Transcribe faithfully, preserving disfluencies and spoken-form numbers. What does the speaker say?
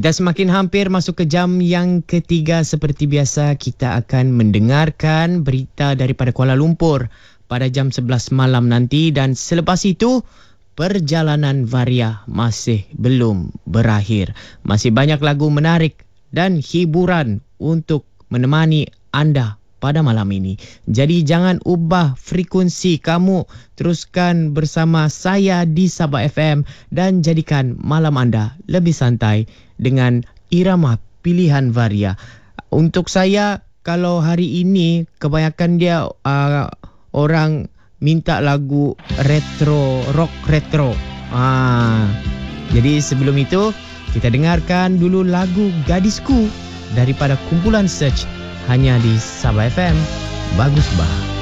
Kita semakin hampir masuk ke jam yang ketiga. Seperti biasa, kita akan mendengarkan berita daripada Kuala Lumpur pada jam sebelas malam nanti. Dan selepas itu, perjalanan Varia masih belum berakhir. Masih banyak lagu menarik dan hiburan untuk menemani anda pada malam ini. Jadi jangan ubah frekuensi kamu. Teruskan bersama saya di Sabah F M dan jadikan malam anda lebih santai dengan irama pilihan Varia. Untuk saya, kalau hari ini kebanyakan dia uh, orang minta lagu retro, rock retro. Ah, jadi sebelum itu kita dengarkan dulu lagu Gadisku daripada kumpulan Search hanya di Sabah F M. Bagus bah.